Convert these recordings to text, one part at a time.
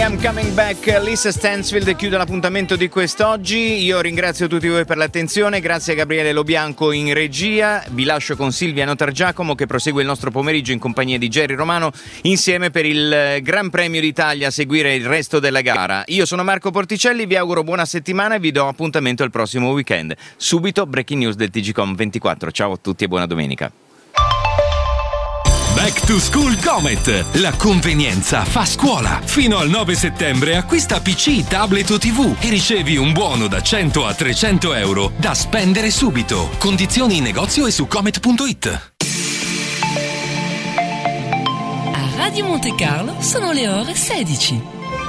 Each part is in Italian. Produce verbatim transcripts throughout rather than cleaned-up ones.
I'm coming back, Lisa Stansfield chiude l'appuntamento di quest'oggi. Io ringrazio tutti voi per l'attenzione, grazie a Gabriele Lobianco in regia. Vi lascio con Silvia Notargiacomo che prosegue il nostro pomeriggio in compagnia di Jerry Romano insieme per il Gran Premio d'Italia, a seguire il resto della gara. Io sono Marco Porticelli, vi auguro buona settimana e vi do appuntamento al prossimo weekend. Subito breaking news del T G Com ventiquattro. Ciao a tutti e buona domenica. Back to School Comet, la convenienza fa scuola. Fino al nove settembre acquista P C, tablet o tivù e ricevi un buono da cento a trecento euro da spendere subito. Condizioni in negozio e su comet punto it. A Radio Monte Carlo sono le ore sedici.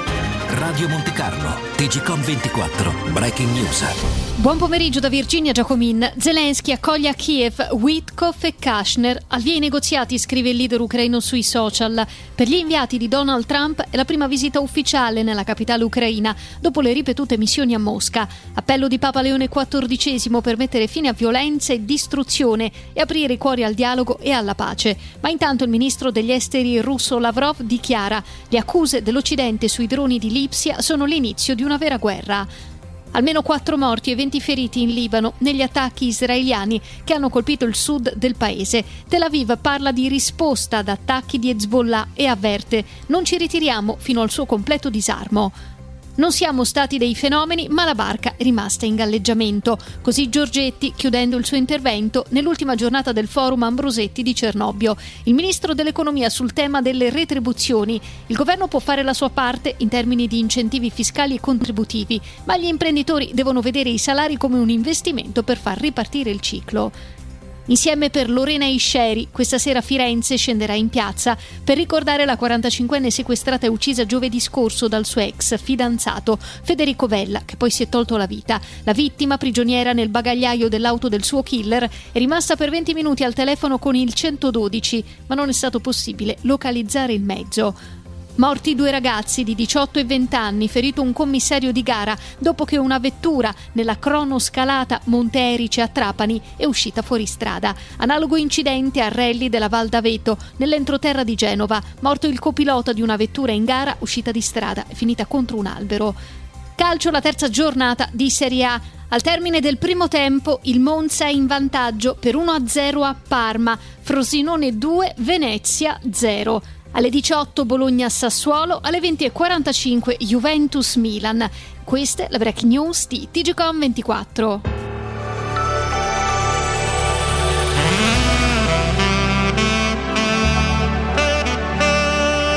Radio Monte Carlo, T G Com ventiquattro, breaking news. Buon pomeriggio da Virginia Giacomin. Zelensky accoglie a Kiev Witkoff e Kushner. Al via i negoziati, scrive il leader ucraino sui social. Per gli inviati di Donald Trump è la prima visita ufficiale nella capitale ucraina dopo le ripetute missioni a Mosca. Appello di Papa Leone quattordicesimo per mettere fine a violenza e distruzione e aprire i cuori al dialogo e alla pace. Ma intanto il ministro degli esteri russo Lavrov dichiara: le accuse dell'Occidente sui droni di Lipsia sono l'inizio di una vera guerra. Almeno quattro morti e venti feriti in Libano negli attacchi israeliani che hanno colpito il sud del paese. Tel Aviv parla di risposta ad attacchi di Hezbollah e avverte: non ci ritiriamo fino al suo completo disarmo. Non siamo stati dei fenomeni, ma la barca è rimasta in galleggiamento. Così Giorgetti, chiudendo il suo intervento nell'ultima giornata del forum Ambrosetti di Cernobbio. Il ministro dell'economia sul tema delle retribuzioni. Il governo può fare la sua parte in termini di incentivi fiscali e contributivi, ma gli imprenditori devono vedere i salari come un investimento per far ripartire il ciclo. Insieme per Lorena Isceri, questa sera Firenze scenderà in piazza per ricordare la quarantacinquenne sequestrata e uccisa giovedì scorso dal suo ex fidanzato Federico Vella, che poi si è tolto la vita. La vittima, prigioniera nel bagagliaio dell'auto del suo killer, è rimasta per venti minuti al telefono con il centododici, ma non è stato possibile localizzare il mezzo. Morti due ragazzi di diciotto e venti anni, ferito un commissario di gara dopo che una vettura nella cronoscalata Monte Erice a Trapani è uscita fuori strada. Analogo incidente a Relli della Val d'Aveto, nell'entroterra di Genova. Morto il copilota di una vettura in gara uscita di strada e finita contro un albero. Calcio, la terza giornata di Serie A. Al termine del primo tempo il Monza è in vantaggio per uno a zero a Parma, Frosinone due, Venezia zero. Alle diciotto Bologna-Sassuolo, alle venti e quarantacinque Juventus-Milan. Queste le breaking news di T G Com ventiquattro.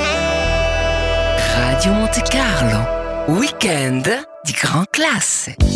Radio Monte Carlo, weekend di gran classe.